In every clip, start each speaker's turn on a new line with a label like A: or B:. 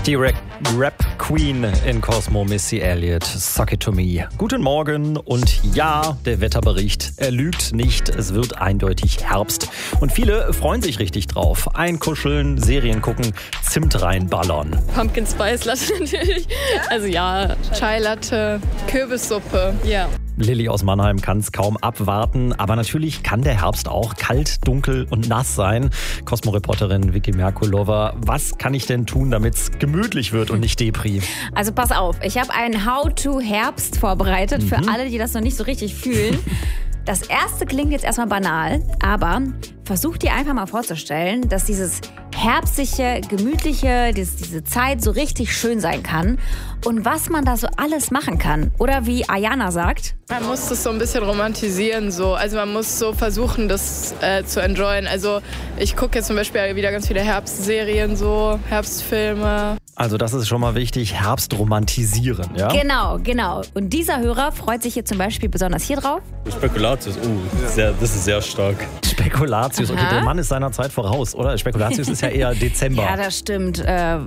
A: Die Rap-Queen in Cosmo, Missy Elliott, Suck It To Me. Guten Morgen und ja, der Wetterbericht, er lügt nicht, es wird eindeutig Herbst. Und viele freuen sich richtig drauf. Einkuscheln, Serien gucken, Zimt reinballern.
B: Pumpkin Spice Latte natürlich. Also ja, Chai Latte, Kürbissuppe, ja.
A: Lilly aus Mannheim kann es kaum abwarten, aber natürlich kann der Herbst auch kalt, dunkel und nass sein. Cosmo-Reporterin Vicky Merkulova, was kann ich denn tun, damit es gemütlich wird und nicht Depri?
C: Also pass auf, ich habe ein How-to-Herbst vorbereitet für alle, die das noch nicht so richtig fühlen. Das erste klingt jetzt erstmal banal, aber versuch dir einfach mal vorzustellen, dass dieses herbstliche, gemütliche, diese Zeit so richtig schön sein kann und was man da so alles machen kann. Oder wie Ayana sagt:
B: Man muss das so ein bisschen romantisieren, so. Also man muss so versuchen, das zu enjoyen. Also ich gucke jetzt zum Beispiel wieder ganz viele Herbstserien, so Herbstfilme.
A: Also das ist schon mal wichtig, Herbst romantisieren, ja?
C: Genau. Und dieser Hörer freut sich hier zum Beispiel besonders hier drauf.
D: Spekulatius, das ist sehr stark.
A: Spekulatius, okay,
C: Aha.
A: der Mann ist seiner Zeit voraus, oder? Spekulatius ist ja eher Dezember.
C: Ja, das stimmt.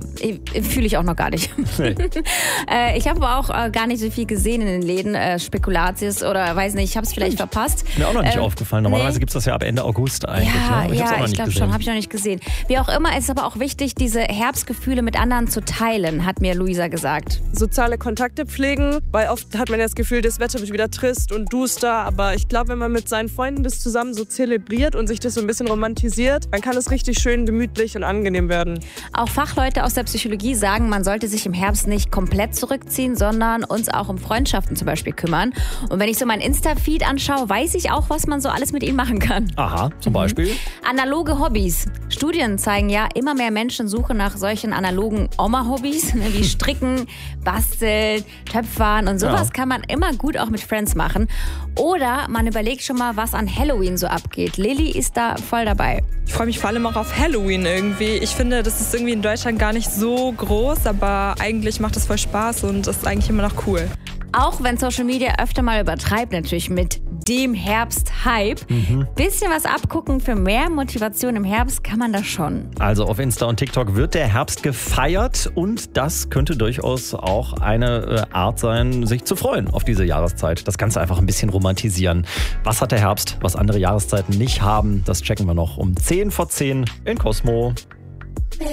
C: Fühle ich auch noch gar nicht.
A: Nee.
C: Ich habe aber auch gar nicht so viel gesehen in den Läden, Spekulatius oder weiß nicht, ich habe es vielleicht verpasst.
A: Mir auch noch nicht aufgefallen. Normalerweise
C: nee.
A: gibt es das ja ab Ende August eigentlich.
C: Ja,
A: ne?
C: ich glaube schon, habe ich noch nicht gesehen. Wie auch immer, es ist aber auch wichtig, diese Herbstgefühle mit anderen zu teilen, hat mir Luisa gesagt.
E: Soziale Kontakte pflegen, weil oft hat man ja das Gefühl, das Wetter wird wieder trist und duster, aber ich glaube, wenn man mit seinen Freunden das zusammen so zelebriert und sich das so ein bisschen romantisiert, dann kann es richtig schön gemütlich und angenehm werden.
C: Auch Fachleute aus der Psychologie sagen, man sollte sich im Herbst nicht komplett zurückziehen, sondern uns auch um Freundschaften zum Beispiel kümmern. Und wenn ich so mein Insta-Feed anschaue, weiß ich auch, was man so alles mit ihnen machen kann.
A: Aha, zum Beispiel?
C: Analoge Hobbys. Studien zeigen ja, immer mehr Menschen suchen nach solchen analogen Oma-Hobbys, wie Stricken, Basteln, Töpfern und sowas kann man immer gut auch mit Friends machen. Oder man überlegt schon mal, was an Halloween so abgeht. Lilly ist da voll dabei.
F: Ich freue mich vor allem auch auf Halloween irgendwie. Ich finde, das ist irgendwie in Deutschland gar nicht so groß, aber eigentlich macht es voll Spaß und ist eigentlich immer noch cool.
C: Auch wenn Social Media öfter mal übertreibt, natürlich mit dem Herbst-Hype. Bisschen was abgucken für mehr Motivation im Herbst kann man das schon.
A: Also auf Insta und TikTok wird der Herbst gefeiert und das könnte durchaus auch eine Art sein, sich zu freuen auf diese Jahreszeit. Das Ganze einfach ein bisschen romantisieren. Was hat der Herbst, was andere Jahreszeiten nicht haben? Das checken wir noch um 10 vor 10 in Cosmo.